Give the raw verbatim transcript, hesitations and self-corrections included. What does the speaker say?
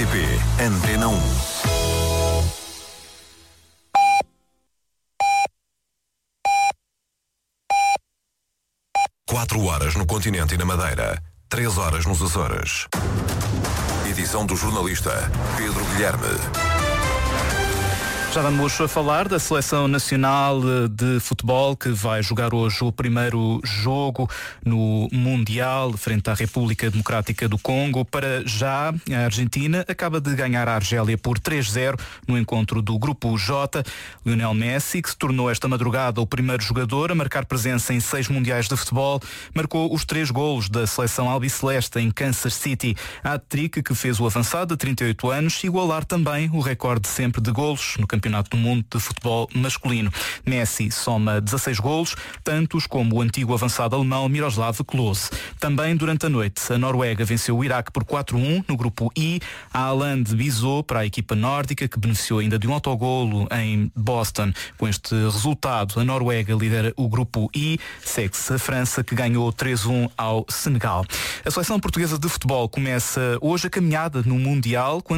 T P Antena um. Quatro horas no continente e na Madeira. Três horas nos Açores. Edição do jornalista Pedro Guilherme. Já vamos a falar da Seleção Nacional de Futebol, que vai jogar hoje o primeiro jogo no Mundial frente à República Democrática do Congo. Para já, a Argentina acaba de ganhar a Argélia por três a zero no encontro do Grupo J. Lionel Messi, que se tornou esta madrugada o primeiro jogador a marcar presença em seis mundiais de futebol, marcou os três golos da seleção albiceleste em Kansas City. A hat-trick que fez o avançado de trinta e oito anos igualar também o recorde sempre de golos no Campeonato do Mundo de Futebol masculino. Messi soma dezasseis golos, tantos como o antigo avançado alemão Miroslav Klose. Também durante a noite, a Noruega venceu o Iraque por quatro a um no grupo I. A Haaland bisou para a equipa nórdica, que beneficiou ainda de um autogolo em Boston. Com este resultado, a Noruega lidera o grupo I. Segue-se a França, que ganhou três a um ao Senegal. A seleção portuguesa de futebol começa hoje a caminhada no Mundial, quando